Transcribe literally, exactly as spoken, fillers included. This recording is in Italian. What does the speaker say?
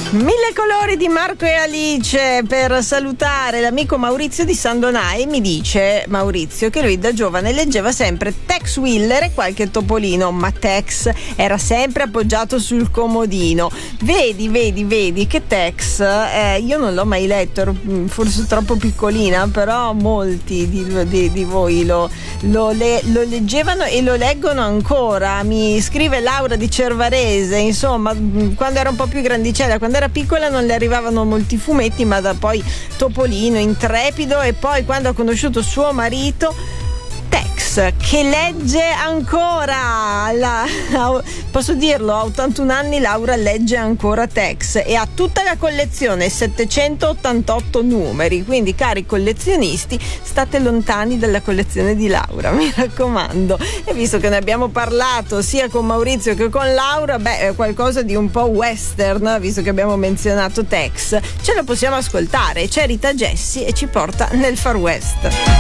Mille colori di Marco e Alice per salutare l'amico Maurizio di San Donà. E mi dice Maurizio che lui da giovane leggeva sempre Tex Willer e qualche Topolino, ma Tex era sempre appoggiato sul comodino. Vedi, vedi, vedi che Tex eh, io non l'ho mai letto, ero forse troppo piccolina, però molti di, di, di voi lo, lo, le, lo leggevano e lo leggono ancora. Mi scrive Laura di Cervarese, insomma, quando era un po' più grandicella, quando era piccola non le arrivavano molti fumetti, ma da poi Topolino, Intrepido, e poi quando ha conosciuto suo marito Tex, che legge ancora la, posso dirlo, a ottantuno anni Laura legge ancora Tex e ha tutta la collezione, settecentottantotto numeri, quindi cari collezionisti state lontani dalla collezione di Laura, mi raccomando. E visto che ne abbiamo parlato sia con Maurizio che con Laura, beh, qualcosa di un po' western, visto che abbiamo menzionato Tex, ce lo possiamo ascoltare. C'è Rita Jessie e ci porta nel Far West.